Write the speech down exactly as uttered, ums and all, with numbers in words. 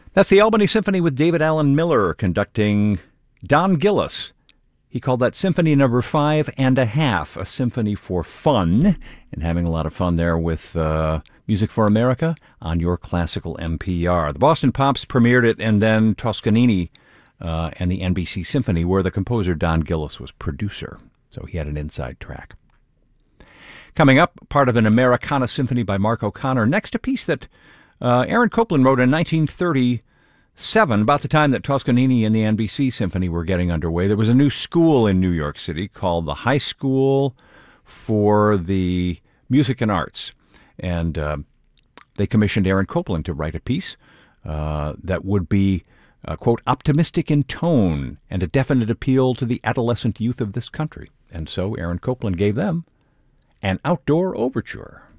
That's the Albany Symphony with David Allen Miller conducting Don Gillis. He called that Symphony Number Five and a Half, a symphony for fun, and having a lot of fun there with uh, Music for America on your classical N P R. The Boston Pops premiered it, and then Toscanini uh, and the N B C Symphony, where the composer Don Gillis was producer. So he had an inside track. Coming up, part of an Americana symphony by Mark O'Connor. Next, a piece that uh, Aaron Copland wrote in nineteen thirty-seven, about the time that Toscanini and the N B C Symphony were getting underway. There was a new school in New York City called the High School for the Music and Arts. And uh, they commissioned Aaron Copland to write a piece uh, that would be, uh, quote, optimistic in tone and a definite appeal to the adolescent youth of this country. And so Aaron Copland gave them an outdoor overture.